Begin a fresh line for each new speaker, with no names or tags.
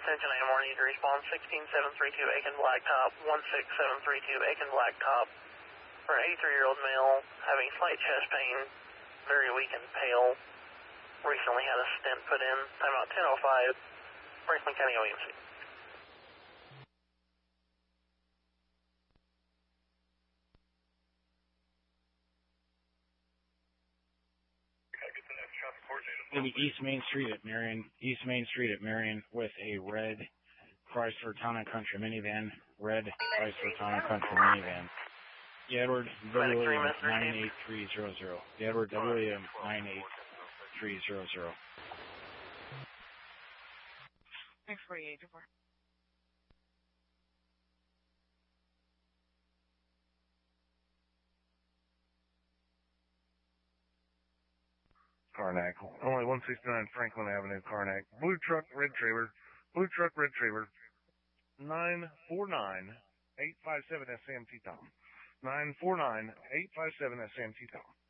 Attention AMR, need to respond 16732 Aiken Blacktop, 16732 Aiken Blacktop. For an 83-year-old male having slight chest pain, very weak and pale, recently had a stent put in. Timeout 10:05, Franklin County OEMC.
Going to be East Main Street at Marion with a red Chrysler Town and Country minivan. Red Chrysler Town and Country minivan. The Edward WM 98300. The Edward WM 98300.
Thanks, 48,
Karnak. Only 169 Franklin Avenue, Karnak. Blue truck, red trailer. 949-857 SMT Tom. 949-857 SMT Tom.